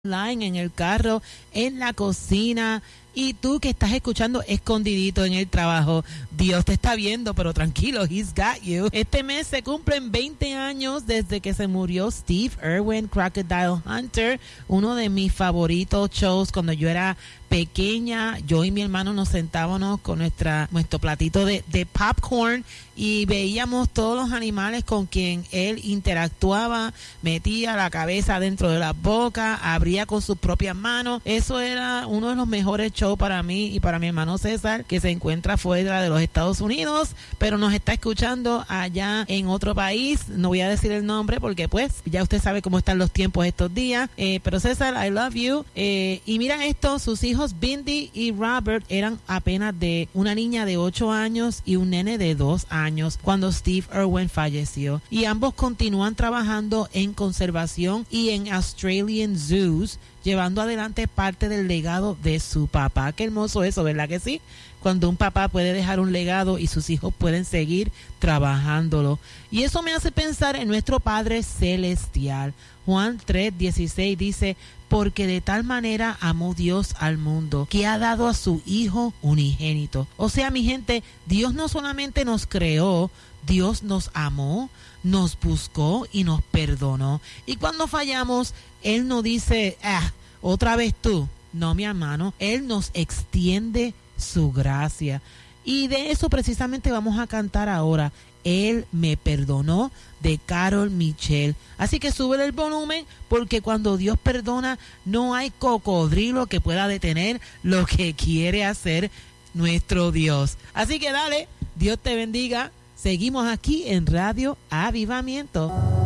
online, en el carro, en la cocina, y tú que estás escuchando escondidito en el trabajo, Dios te está viendo, pero tranquilo, He's got you. Este mes se cumplen 20 años desde que se murió Steve Irwin, Crocodile Hunter, uno de mis favoritos shows. Cuando yo era pequeña, yo y mi hermano nos sentábamos con nuestro platito de popcorn y veíamos todos los animales con quien él interactuaba, metía la cabeza dentro de la boca, abría con sus propias manos. Eso era uno de los mejores shows para mí y para mi hermano César, que se encuentra fuera de los Estados Unidos, pero nos está escuchando allá en otro país. No voy a decir el nombre porque pues ya usted sabe cómo están los tiempos estos días, pero César, I love you. Y mira esto, sus hijos Bindi y Robert eran apenas de una niña de 8 años y un nene de 2 años cuando Steve Irwin falleció, y ambos continúan trabajando en conservación y en Australian zoos, llevando adelante parte del legado de su papá. Qué hermoso eso, ¿verdad que sí? Cuando un papá puede dejar un legado y sus hijos pueden seguir trabajándolo. Y eso me hace pensar en nuestro Padre Celestial. Juan 3:16 dice: porque de tal manera amó Dios al mundo, que ha dado a su Hijo unigénito. O sea, mi gente, Dios no solamente nos creó, Dios nos amó, nos buscó y nos perdonó. Y cuando fallamos, Él no dice, otra vez tú. No, mi hermano, Él nos extiende su gracia. Y de eso precisamente vamos a cantar ahora. Él me perdonó, de Carol Michelle. Así que sube el volumen, porque cuando Dios perdona no hay cocodrilo que pueda detener lo que quiere hacer nuestro Dios. Así que dale, Dios te bendiga. Seguimos aquí en Radio Avivamiento.